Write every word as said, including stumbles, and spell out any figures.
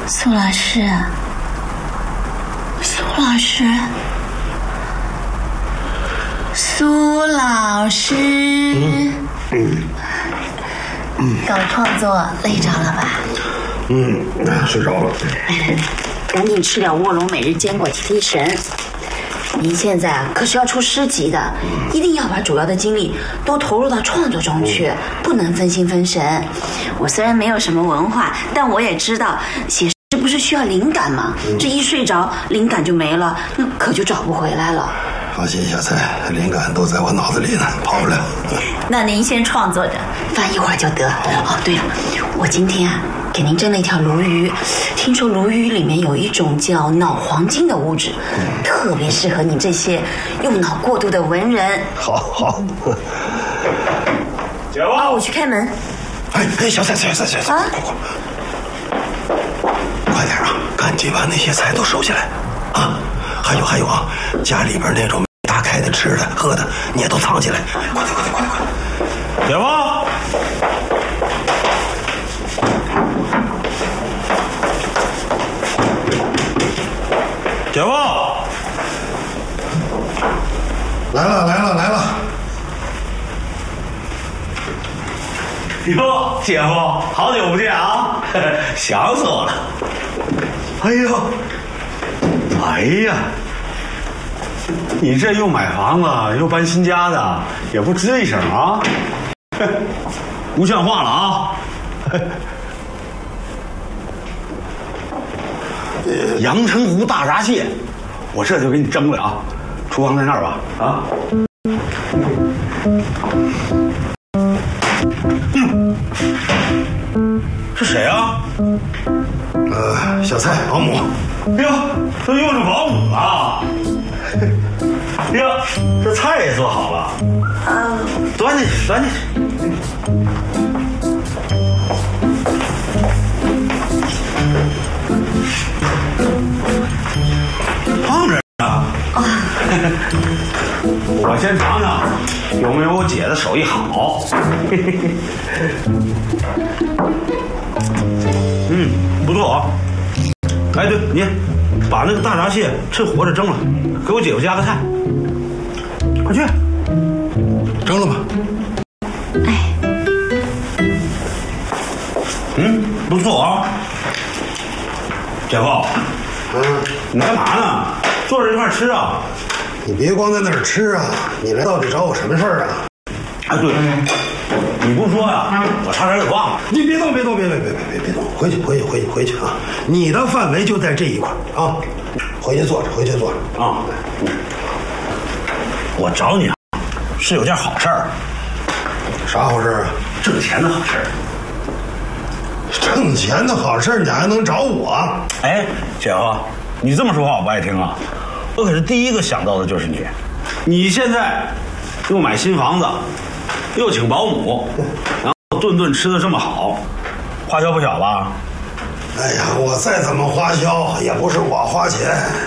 苏老师，苏老师，苏老师，嗯嗯嗯，搞创作累着了吧？ 嗯，睡着了。 赶紧吃点卧龙每日坚果提提神。您现在可是要出诗集的，一定要把主要的精力都投入到创作中去，不能分心分神。我虽然没有什么文化，但我也知道写诗不是需要灵感吗？这一睡着，灵感就没了，那可就找不回来了。 放心，小蔡，灵感都在我脑子里呢，跑不了。 那您先创作着，翻一会儿就得。哦，对了，我今天啊给您蒸了一条鲈鱼，听说鲈鱼里面有一种叫脑黄金的物质，嗯、特别适合你这些用脑过度的文人。 好好。 姐夫， 啊，我去开门。 哎哎，小蔡，小蔡，小蔡，啊、快快快点啊！赶紧把那些菜都收起来啊！还有还有啊，家里边那种打开的吃的喝的，你也都藏起来。快点快点快点快点！ 姐夫。姐夫， 来了来了来了！ 哟，姐夫，好久不见啊，想死我了。哎呦，哎呀，你这又买房子又搬新家的，也不吱一声啊，不像话了啊！阳澄湖大闸蟹，我这就给你蒸了啊！厨房在那儿吧？啊！嗯，是谁啊？ 呃，小蔡，保姆。 哎呦，都用上保姆了。哎呀，这菜也做好了。啊，端进去，端进去。放这儿啊！我先尝尝有没有我姐的手艺好。嗯，不错啊。哎，对，你把那个大闸蟹趁活着蒸了，给我姐夫加个菜。快去， 蒸了吧。 哎， 嗯，不错啊。姐夫， 嗯， 你干嘛呢？坐着一块吃啊？ 你别光在那儿吃啊！你来到底找我什么事儿啊？ 哎，对，你不说呀、啊，我差点给忘了。 你别动，别动，别别别别别别动！回去，回去，回去，回去啊！你的范围就在这一块啊！回去坐着，回去坐着啊！我找你啊，是有件好事儿。 啥好事啊？ 挣钱的好事儿。 挣钱的好事，你还能找我？ 哎，姐夫，你这么说话我不爱听啊！我可是第一个想到的就是你。你现在又买新房子，又请保姆，然后顿顿吃的这么好，花销不小吧？ 哎呀，我再怎么花销，也不是我花钱，